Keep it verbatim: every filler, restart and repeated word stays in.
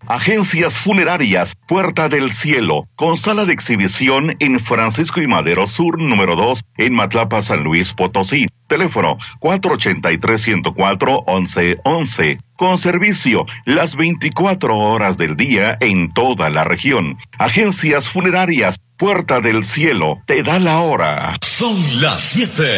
Agencias Funerarias Puerta del Cielo, con sala de exhibición en Francisco y Madero Sur número dos, en Matlapa, San Luis Potosí. Teléfono cuatro ochenta y tres, ciento cuatro, once once. Con servicio las veinticuatro horas del día en toda la región. Agencias Funerarias Puerta del Cielo te da la hora. Son las siete